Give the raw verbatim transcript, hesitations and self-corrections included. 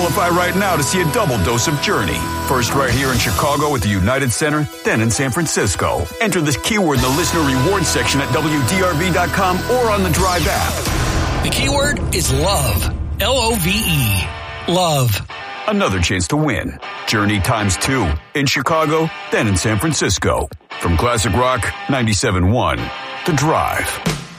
qualify right now to see a double dose of Journey. First right here in Chicago at the United Center, then in San Francisco. Enter this keyword in the listener rewards section at W D R B dot com or on the Drive app. The keyword is love. L O V E. Love. Another chance to win. Journey times two in Chicago, then in San Francisco. From Classic Rock ninety-seven point one, The Drive.